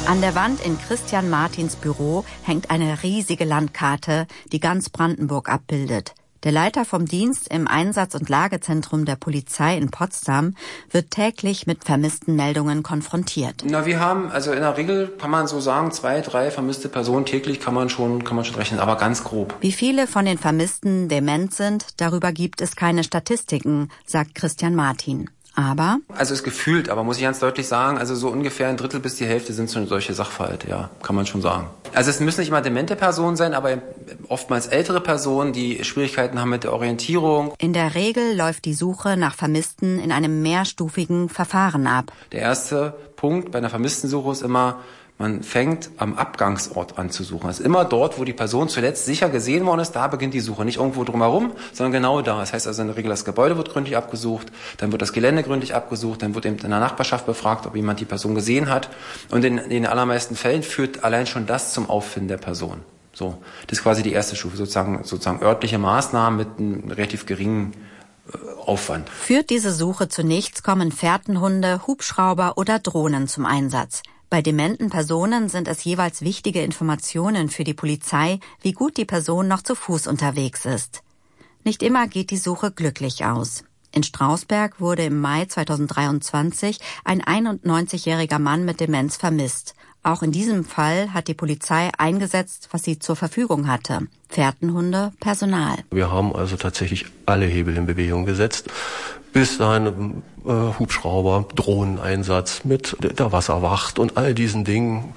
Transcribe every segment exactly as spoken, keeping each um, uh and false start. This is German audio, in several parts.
An der Wand in Christian Martins Büro hängt eine riesige Landkarte, die ganz Brandenburg abbildet. Der Leiter vom Dienst im Einsatz- und Lagezentrum der Polizei in Potsdam wird täglich mit vermissten Meldungen konfrontiert. Na, wir haben, also in der Regel kann man so sagen, zwei, drei vermisste Personen täglich kann man schon, kann man schon rechnen, aber ganz grob. Wie viele von den Vermissten dement sind, darüber gibt es keine Statistiken, sagt Christian Martin. Aber? Also ist gefühlt, aber muss ich ganz deutlich sagen, also so ungefähr ein Drittel bis die Hälfte sind schon solche Sachverhalte, ja, kann man schon sagen. Also es müssen nicht immer demente Personen sein, aber oftmals ältere Personen, die Schwierigkeiten haben mit der Orientierung. In der Regel läuft die Suche nach Vermissten in einem mehrstufigen Verfahren ab. Der erste Punkt bei einer Vermisstensuche ist immer, man fängt am Abgangsort an zu suchen. Also immer dort, wo die Person zuletzt sicher gesehen worden ist, da beginnt die Suche. Nicht irgendwo drumherum, sondern genau da. Das heißt also in der Regel, das Gebäude wird gründlich abgesucht, dann wird das Gelände gründlich abgesucht, dann wird eben in der Nachbarschaft befragt, ob jemand die Person gesehen hat. Und in, in den allermeisten Fällen führt allein schon das zum Auffinden der Person. So, das ist quasi die erste Stufe, sozusagen, sozusagen örtliche Maßnahmen mit einem relativ geringen Aufwand. Führt diese Suche zu nichts, kommen Fährtenhunde, Hubschrauber oder Drohnen zum Einsatz. Bei dementen Personen sind es jeweils wichtige Informationen für die Polizei, wie gut die Person noch zu Fuß unterwegs ist. Nicht immer geht die Suche glücklich aus. In Strausberg wurde im Mai zweitausenddreiundzwanzig ein einundneunzigjähriger Mann mit Demenz vermisst. Auch in diesem Fall hat die Polizei eingesetzt, was sie zur Verfügung hatte. Fährtenhunde, Personal. Wir haben also tatsächlich alle Hebel in Bewegung gesetzt. Bis dahin äh, Hubschrauber, Drohneneinsatz mit der Wasserwacht und all diesen Dingen.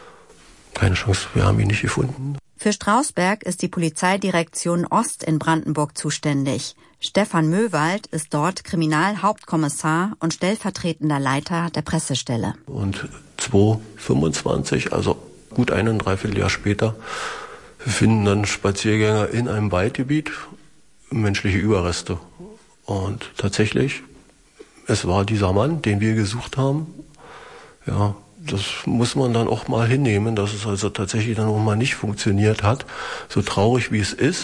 Keine Chance, wir haben ihn nicht gefunden. Für Strausberg ist die Polizeidirektion Ost in Brandenburg zuständig. Stefan Möwald ist dort Kriminalhauptkommissar und stellvertretender Leiter der Pressestelle. Und zweitausendfünfundzwanzig, also gut ein und dreiviertel Jahr später, finden dann Spaziergänger in einem Waldgebiet menschliche Überreste. Und tatsächlich, es war dieser Mann, den wir gesucht haben. Ja, das muss man dann auch mal hinnehmen, dass es also tatsächlich dann auch mal nicht funktioniert hat. So traurig wie es ist.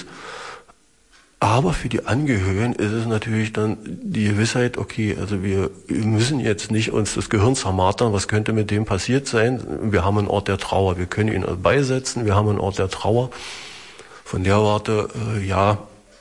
Aber für die Angehörigen ist es natürlich dann die Gewissheit, okay, also wir müssen jetzt nicht uns das Gehirn zermartern, was könnte mit dem passiert sein. Wir haben einen Ort der Trauer, wir können ihn beisetzen, wir haben einen Ort der Trauer. Von der Warte, äh, ja,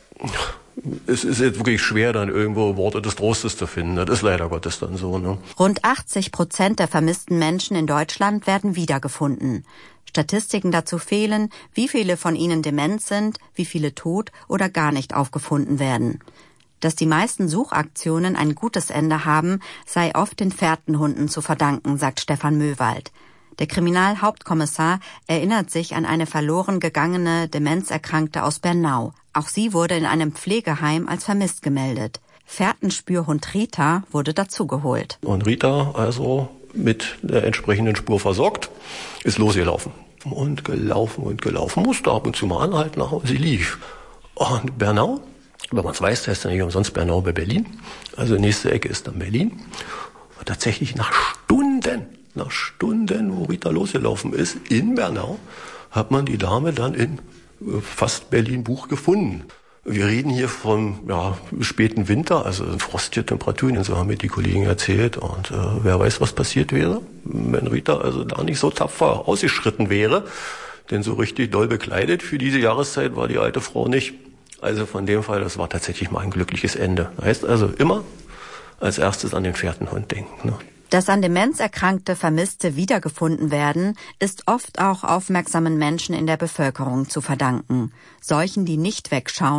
es ist jetzt wirklich schwer, dann irgendwo Worte des Trostes zu finden. Das ist leider Gottes dann so. Ne? Rund achtzig Prozent der vermissten Menschen in Deutschland werden wiedergefunden. Statistiken dazu fehlen, wie viele von ihnen dement sind, wie viele tot oder gar nicht aufgefunden werden. Dass die meisten Suchaktionen ein gutes Ende haben, sei oft den Fährtenhunden zu verdanken, sagt Stefan Möwald. Der Kriminalhauptkommissar erinnert sich an eine verloren gegangene Demenzerkrankte aus Bernau. Auch sie wurde in einem Pflegeheim als vermisst gemeldet. Fährtenspürhund Rita wurde dazugeholt. Und Rita, also mit der entsprechenden Spur versorgt, ist losgelaufen. Und gelaufen und gelaufen, musste ab und zu mal anhalten, aber sie lief. Und Bernau, wenn man es weiß, heißt ja nicht umsonst Bernau bei Berlin. Also nächste Ecke ist dann Berlin. Und tatsächlich nach Stunden, nach Stunden, wo Rita losgelaufen ist, in Bernau, hat man die Dame dann in fast Berlin-Buch gefunden. Wir reden hier vom ja, späten Winter, also frostige Temperaturen, so haben mir die Kollegen erzählt. Und äh, wer weiß, was passiert wäre, wenn Rita also da nicht so tapfer ausgeschritten wäre. Denn so richtig doll bekleidet für diese Jahreszeit war die alte Frau nicht. Also von dem Fall, das war tatsächlich mal ein glückliches Ende. Das heißt also immer als erstes an den Fährtenhund denken. Ne? Dass an Demenz erkrankte Vermisste wiedergefunden werden, ist oft auch aufmerksamen Menschen in der Bevölkerung zu verdanken. Solchen, die nicht wegschauen,